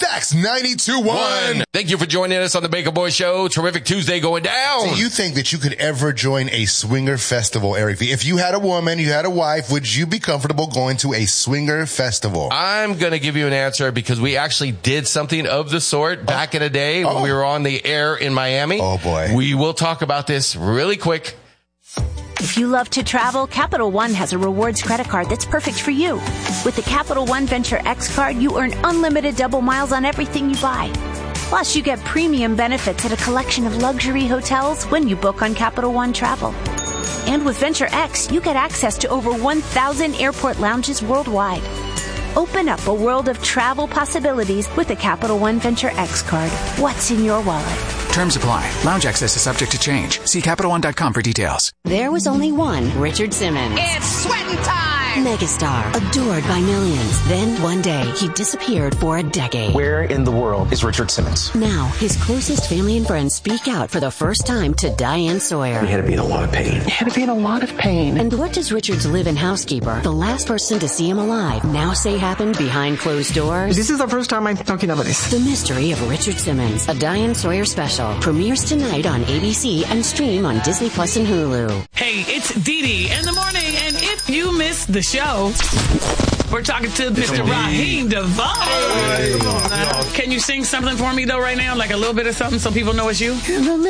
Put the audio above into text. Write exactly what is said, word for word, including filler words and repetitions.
Stacks ninety-two point one. Thank you for joining us on the Baker Boy Show. Terrific Tuesday going down. Do you think that you could ever join a swinger festival, Eric V? If you had a woman, you had a wife, would you be comfortable going to a swinger festival? I'm going to give you an answer because we actually did something of the sort back oh. in a day when oh. we were on the air in Miami. Oh, boy. We will talk about this really quick. If you love to travel, Capital One has a rewards credit card that's perfect for you. With the Capital One Venture X card, you earn unlimited double miles on everything you buy. Plus, you get premium benefits at a collection of luxury hotels when you book on Capital One Travel. And with Venture X, you get access to over one thousand airport lounges worldwide. Open up a world of travel possibilities with the Capital One Venture X card. What's in your wallet? Terms apply. Lounge access is subject to change. See Capital One dot com for details. There was only one Richard Simmons. It's sweating time! Megastar, adored by millions. Then, one day, he disappeared for a decade. Where in the world is Richard Simmons? Now, his closest family and friends speak out for the first time to Diane Sawyer. He had to be in a lot of pain. He had to be in a lot of pain. And what does Richard's live-in housekeeper, the last person to see him alive, now say happened behind closed doors? This is the first time I'm talking about this. The Mystery of Richard Simmons, a Diane Sawyer special, premieres tonight on A B C and stream on Disney Plus and Hulu. Hey, it's Dee Dee in the morning, and if you missed the show, we're talking to Mister Raheem DeVaughn. Can you sing something for me, though, right now? Like a little bit of something so people know it's you?